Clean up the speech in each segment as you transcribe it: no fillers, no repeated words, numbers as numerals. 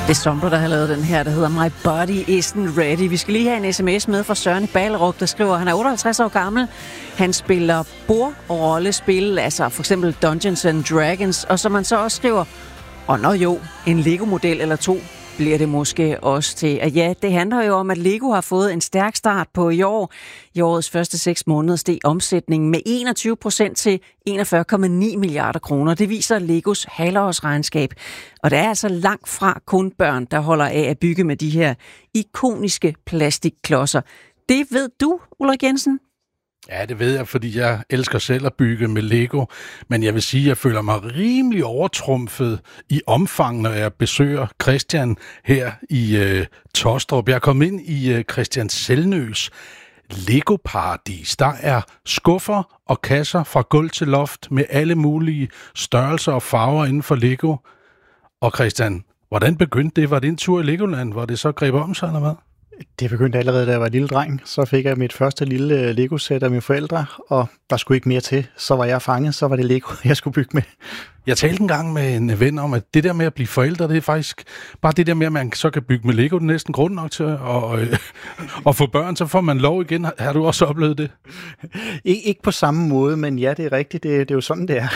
Det er Sombra, der har lavet den her, der hedder My Body Isn't Ready. Vi skal lige have en sms med fra Søren i Ballerup, der skriver, at han er 58 år gammel. Han spiller bordrollespil, altså for eksempel Dungeons and Dragons, og som han så også skriver, en Lego-model eller to bliver det måske også til. Og ja, det handler jo om, at Lego har fået en stærk start på i år. I årets første 6 måneder steg omsætningen med 21% til 41,9 milliarder kroner. Det viser Legos halvårsregnskab. Og der er altså langt fra kun børn, der holder af at bygge med de her ikoniske plastikklodser. Det ved du, Ulrik Jensen? Ja, det ved jeg, fordi jeg elsker selv at bygge med Lego. Men jeg vil sige, at jeg føler mig rimelig overtrumfet i omfang, når jeg besøger Christian her i Taastrup. Jeg er kommet ind i Christian Selnøs Lego-paradis. Der er skuffer og kasser fra gulv til loft med alle mulige størrelser og farver inden for Lego. Og Christian, hvordan begyndte det? Var det en tur i Legoland, hvor det så greb om sig, eller hvad? Det begyndte allerede, da jeg var lille dreng. Så fik jeg mit første lille Lego-sæt af mine forældre, og der skulle ikke mere til. Så var jeg fanget, så var det Lego, jeg skulle bygge med. Jeg talte en gang med en ven om, at det der med at blive forældre, det er faktisk bare det der med, at man så kan bygge med Lego, det er næsten grund nok til at få børn, så får man lov igen. Har du også oplevet det? Ikke på samme måde, men ja, det er rigtigt. Det er jo sådan, det er.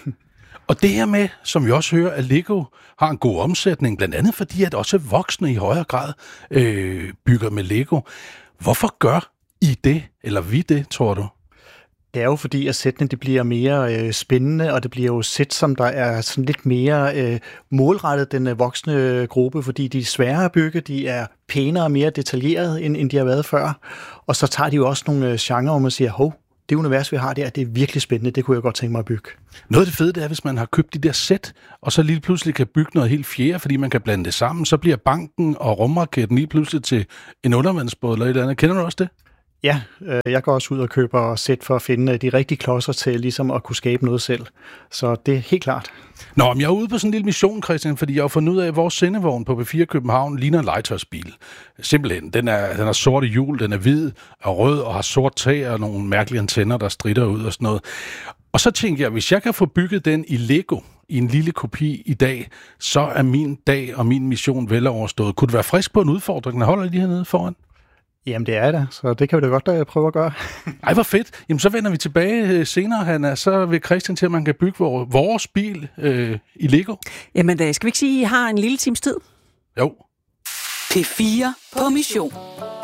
Og det her med, som vi også hører, at Lego har en god omsætning, blandt andet fordi, at også voksne i højere grad bygger med Lego. Hvorfor gør I det, eller vi det, tror du? Det er jo fordi, at sættene det bliver mere spændende, og det bliver jo sæt, som der er sådan lidt mere målrettet den voksne gruppe, fordi de er sværere at bygge, de er pænere og mere detaljerede, end de har været før. Og så tager de jo også nogle genrer, hvor man siger, det univers, vi har der, det er virkelig spændende. Det kunne jeg godt tænke mig at bygge. Noget af det fede, det er, hvis man har købt de der sæt, og så lige pludselig kan bygge noget helt fjerde, fordi man kan blande det sammen, så bliver banken og rumraketten lige pludselig til en undervandsbåd eller et eller andet. Kender du også det? Ja, jeg går også ud og køber sæt for at finde de rigtige klodser til ligesom at kunne skabe noget selv. Så det er helt klart. Nå, men jeg er ude på sådan en lille mission, Christian, fordi jeg har fundet ud af, at vores sendevogn på B4 København ligner en legetøjsbil. Simpelthen. Den er sorte hjul, den er hvid og rød og har sort tag og nogle mærkelige antenner, der stritter ud og sådan noget. Og så tænkte jeg, hvis jeg kan få bygget den i Lego, i en lille kopi i dag, så er min dag og min mission vel overstået. Kunne det være frisk på en udfordring, der holder de hernede foran? Jamen, det er det, så det kan vi da godt prøve at gøre. Ej, hvor fedt. Jamen, så vender vi tilbage senere, Hanna. Så vil Christian til, at man kan bygge vores bil i Lego. Jamen, skal vi ikke sige, at I har en lille times tid? Jo. P4 på mission.